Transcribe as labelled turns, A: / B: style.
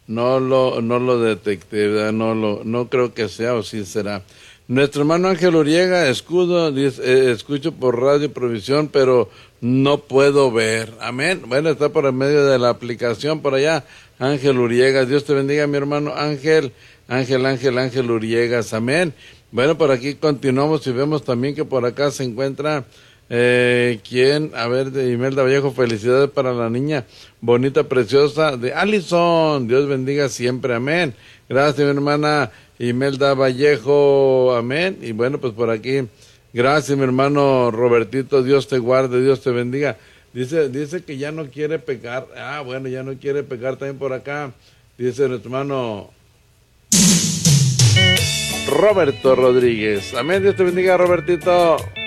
A: no lo detecté, ¿verdad? No creo que sea, o sí será. Nuestro hermano Ángel Uriega, escudo, dice, escucho por Radio Provisión, pero no puedo ver. Amén. Bueno, está por el medio de la aplicación por allá. Ángel Uriegas, Dios te bendiga, mi hermano Ángel Uriegas, amén. Bueno, por aquí continuamos y vemos también que por acá se encuentra, ¿quién? A ver, de Imelda Vallejo, felicidades para la niña bonita, preciosa, de Alison, Dios bendiga siempre, amén. Gracias, mi hermana Imelda Vallejo, amén. Y bueno, pues por aquí, gracias, mi hermano Robertito, Dios te guarde, Dios te bendiga. Dice que ya no quiere pecar. Ah, bueno, ya no quiere pecar también por acá. Dice nuestro hermano Roberto Rodríguez. Amén, Dios te bendiga, Robertito.